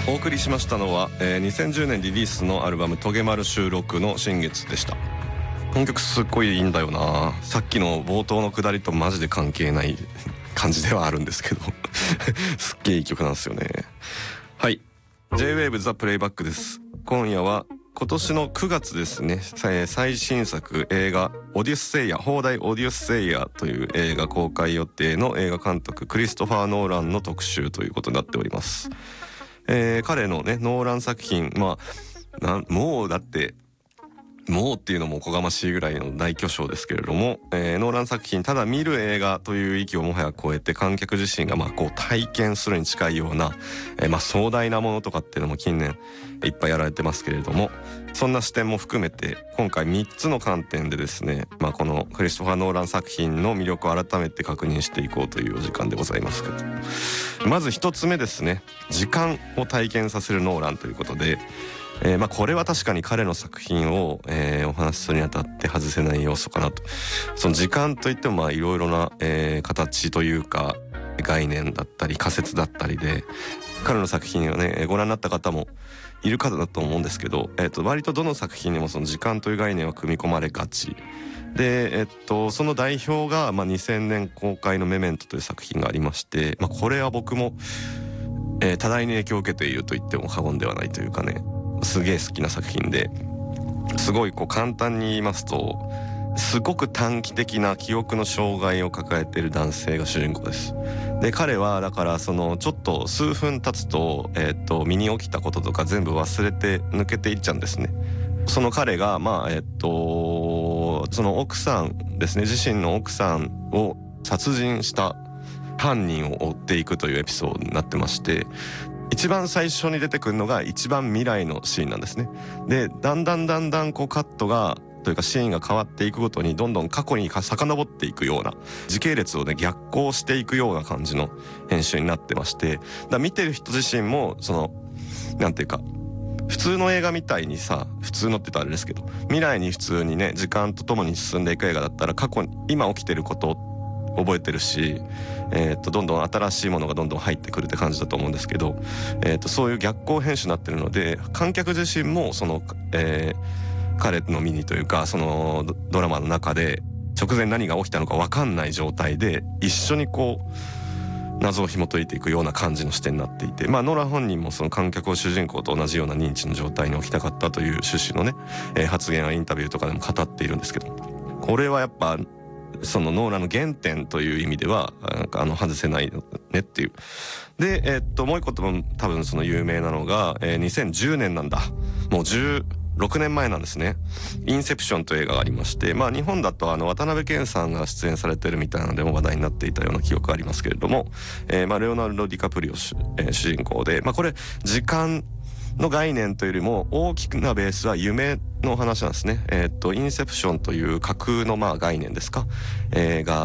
お送りしましたのは、2010年リリースのアルバム「トゲマル収録」の新月でした。この曲すっごいいいんだよな。さっきの冒頭のくだりとマジで関係ない感じではあるんですけどすっげえいい曲なんですよね。はい、 J-Wave The Playback です。今夜は今年の9月ですね、最新作映画オデュッセイヤ、放題オデュッセイヤという映画公開予定の映画監督クリストファー・ノーランの特集ということになっております。彼のねノーラン作品、もうだってもうっていうのもおこがましいぐらいの大巨匠ですけれども、ノーラン作品ただ見る映画という域をもはや超えて観客自身がこう体験するに近いような、壮大なものとかっていうのも近年いっぱいやられてますけれども、そんな視点も含めて今回3つの観点でですね、このクリストファー・ノーラン作品の魅力を改めて確認していこうというお時間でございますけど、まず1つ目ですね、時間を体験させるノーランということで、これは確かに彼の作品を、お話しするにあたって外せない要素かなと。その時間といってもいろいろな、形というか概念だったり仮説だったりで、彼の作品をねご覧になった方もいる方だと思うんですけど、割とどの作品にもその時間という概念は組み込まれがちで、その代表が、2000年公開のメメントという作品がありまして、これは僕も、多大に影響を受けていると言っても過言ではないというかね、すげえ好きな作品で、すごい簡単に言いますと、すごく短期的な記憶の障害を抱えている男性が主人公です。で彼はだからちょっと数分経つと、身に起きたこととか全部忘れて抜けていっちゃうんですね。その彼がその奥さんですね、自身の奥さんを殺人した犯人を追っていくというエピソードになってまして、一番最初に出てくるのが一番未来のシーンなんですね。でだんだんカットがというかシーンが変わっていくごとにどんどん過去に遡っていくような時系列をね逆行していくような感じの編集になってまして、見てる人自身もなんていうか普通の映画みたいにさ、普通のって言ったらあれですけど、未来に普通にね時間とともに進んでいく映画だったら過去に今起きてることを覚えてるし、どんどん新しいものがどんどん入ってくるって感じだと思うんですけど、そういう逆行編集になってるので、観客自身も彼の身にというかそのドラマの中で直前何が起きたのか分かんない状態で一緒に謎を紐解いていくような感じの視点になっていて、ノーラン本人もその観客を主人公と同じような認知の状態に置きたかったという趣旨のね、発言はインタビューとかでも語っているんですけど、これはやっぱそのノーランの原点という意味では外せないねっていう。で、もう一個多分その有名なのが、2010年なんだ、もう16年前なんですね。インセプションという映画がありまして、日本だと渡辺謙さんが出演されてるみたいなのでも話題になっていたような記憶がありますけれども、レオナルド・ディカプリオ主人公で、これ時間の概念というよりも大きなベースは夢の話なんですね。インセプションという架空の概念ですか、が